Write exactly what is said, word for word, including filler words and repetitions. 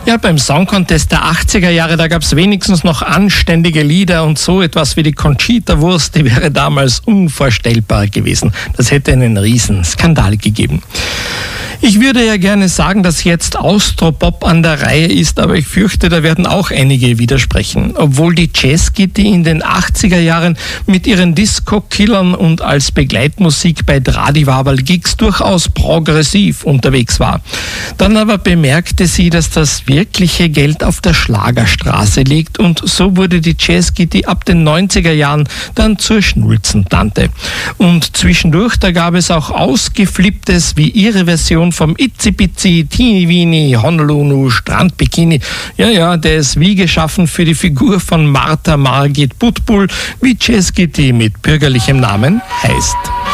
Ja, beim Song Contest der achtziger Jahre, da gab es wenigstens noch anständige Lieder und so etwas wie die Conchita-Wurst, die wäre damals unvorstellbar gewesen. Das hätte einen riesen Skandal gegeben. Ich würde ja gerne sagen, dass jetzt Austropop an der Reihe ist, aber ich fürchte, da werden auch einige widersprechen. Obwohl die Jazzgitti in den achtziger Jahren mit ihren Disco-Killern und als Begleitmusik bei Dradiwabel-Gigs durchaus progressiv unterwegs war. Dann aber bemerkte sie, dass das wirkliche Geld auf der Schlagerstraße liegt und so wurde die Jazzgitti ab den neunziger Jahren dann zur Schnulzentante. Und zwischendurch, da gab es auch Ausgeflipptes wie ihre Version vom Itzi-Bitzi, Teeny-Weeny, Honolulu, Strandbikini. Ja, ja, der ist wie geschaffen für die Figur von Martha Margit Buttbull, wie Jazzgitti mit bürgerlichem Namen heißt.